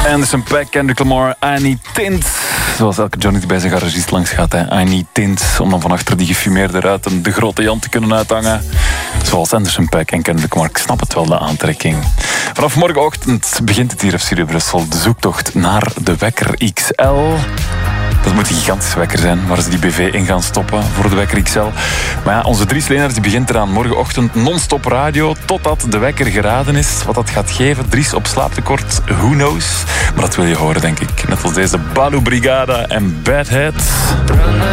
Anderson .Paak, Kendrick Lamar, I Need Tint. Zoals elke Johnny die bij zijn garagist langs gaat. Hè. I Need Tint, om dan van achter die gefumeerde ruiten de grote Jan te kunnen uithangen. Zoals Anderson .Paak en Kendrick Lamar. Ik snap het wel, de aantrekking. Vanaf morgenochtend begint het hier op Studio Brussel. De zoektocht naar de Wekker XL. Dat moet een gigantische wekker zijn, waar ze die BV in gaan stoppen voor de Wekker XL. Maar ja, onze Dries Leenaerts die begint eraan morgenochtend non-stop radio, totdat de wekker geraden is. Wat dat gaat geven, Dries op slaaptekort, who knows. Maar dat wil je horen, denk ik. Net als deze Baloo Brigada en Bad Head.